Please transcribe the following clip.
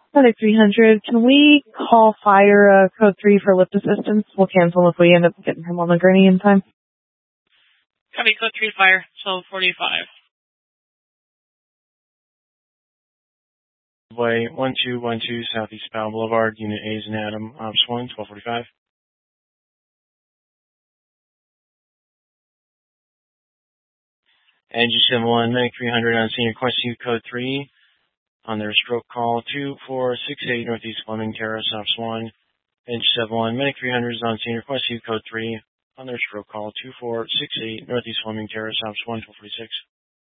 Medic 300, can we call fire code 3 for lift assistance? We'll cancel if we end up getting him on the gurney in time. Copy, code 3 fire, 1245. Way 1212 Southeast Powell Boulevard, Unit A is in Adam, Ops 1, 1245. NG71, Medic 300 on scene, request you code 3 on their stroke call 2468 Northeast Fleming Terrace, Ops 1. NG71, Medic 300 is on scene, request you code 3 on their stroke call 2468 Northeast Fleming Terrace, Ops 1, 1246.